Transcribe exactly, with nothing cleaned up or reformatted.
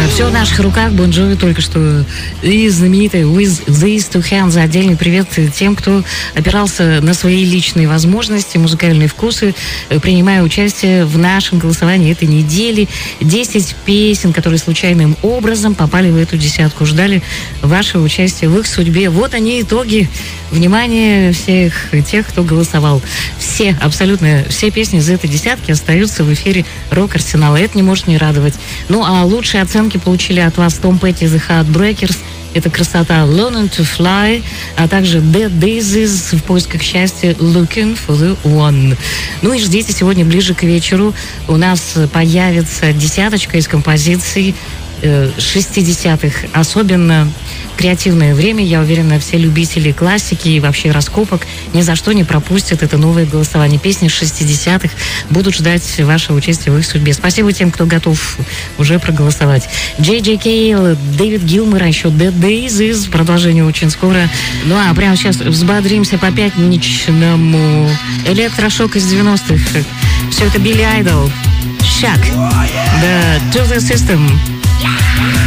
все в наших руках. Бон Джови только что. И знаменитый With These Two Hands. Отдельный привет тем, кто опирался на свои личные возможности, музыкальные вкусы, принимая участие в нашем голосовании этой недели. десять песен, которые случайным образом попали в эту десятку, ждали вашего участия в их судьбе. Вот они, итоги. Внимание всех тех, кто голосовал. Все, абсолютно все песни из этой десятки остаются в эфире Рок-Арсенала. Это не может не радовать. Ну, а лучшие оценки получили от вас Tom Petty, The Heartbreakers. Это красота Learning to Fly, а также Dead Daisies в поисках счастья Looking for the One. Ну и ждите, сегодня ближе к вечеру у нас появится десяточка из композиций э, шестидесятых. Особенно креативное время. Я уверена, все любители классики и вообще раскопок ни за что не пропустят это новое голосование. Песни шестидесятых будут ждать вашего участия в их судьбе. Спасибо тем, кто готов уже проголосовать. Джей Джей Кейл, Дэвид Гилмор, а еще Dead Daisies. Продолжение очень скоро. Ну а прямо сейчас взбодримся по пятничному. Электрошок из девяностых. Все это Билли Айдол. Шаг. The To The System.